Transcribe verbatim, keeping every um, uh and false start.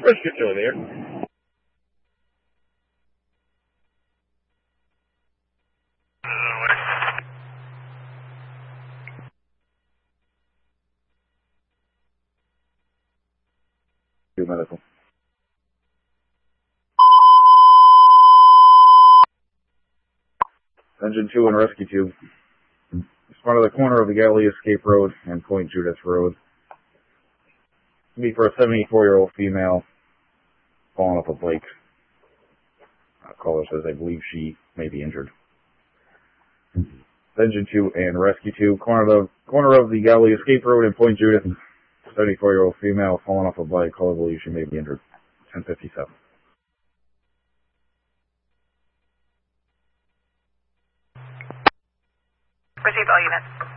Rescue two there. Do medical. Engine two and Rescue two. Spotted the corner of the Galley Escape Road and Point Judith Road. Be for a seventy-four-year-old female falling off a bike. Uh, caller says I believe she may be injured. Engine two and Rescue two. Corner of the, corner of the Galley Escape Road and Point Judith. seventy-four-year-old female falling off a bike. Caller believes she may be injured. ten fifty-seven. Received all units.